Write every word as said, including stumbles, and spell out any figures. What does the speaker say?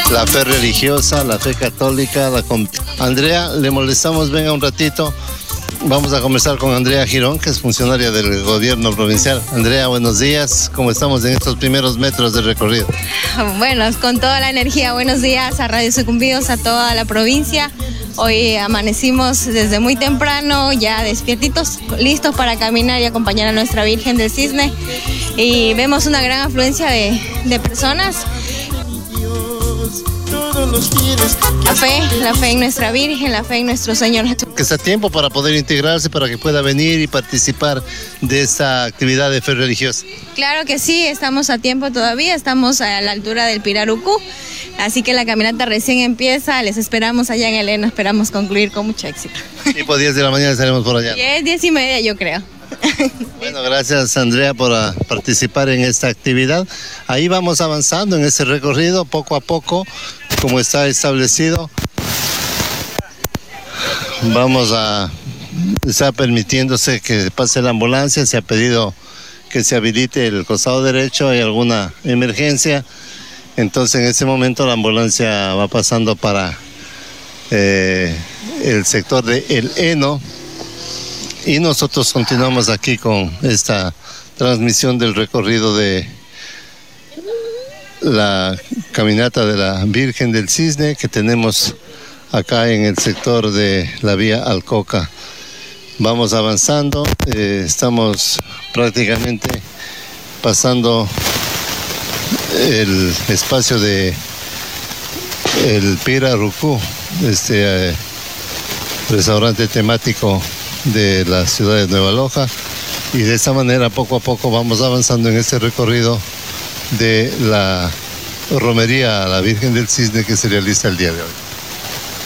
la fe religiosa, la fe católica. La con... Andrea, le molestamos, venga un ratito. Vamos a conversar con Andrea Girón, que es funcionaria del gobierno provincial. Andrea, buenos días. ¿Cómo estamos en estos primeros metros de recorrido? Bueno, con toda la energía, buenos días a Radio Sucumbíos, a toda la provincia. Hoy amanecimos desde muy temprano, ya despiertitos, listos para caminar y acompañar a nuestra Virgen del Cisne. Y vemos una gran afluencia de, de personas. La fe, la fe en nuestra Virgen, la fe en nuestro Señor Jesús. Que está a tiempo para poder integrarse, para que pueda venir y participar de esta actividad de fe religiosa. Claro que sí, estamos a tiempo todavía, estamos a la altura del Pirarucú, así que la caminata recién empieza, les esperamos allá en Elena, esperamos concluir con mucho éxito. Tipo diez de la mañana estaremos por allá. diez, diez y media yo creo. Bueno, gracias Andrea por uh, participar en esta actividad. Ahí vamos avanzando en ese recorrido poco a poco, como está establecido. Vamos a... Está permitiéndose que pase la ambulancia, se ha pedido que se habilite el costado derecho, hay alguna emergencia. Entonces en ese momento la ambulancia va pasando para eh, el sector de El Heno. Y nosotros continuamos aquí con esta transmisión del recorrido de la caminata de la Virgen del Cisne que tenemos acá en el sector de la vía Alcoca. Vamos avanzando, eh, estamos prácticamente pasando el espacio de el Pirarucú, este eh, restaurante temático de la ciudad de Nueva Loja, y de esa manera poco a poco vamos avanzando en este recorrido de la romería a la Virgen del Cisne que se realiza el día de hoy.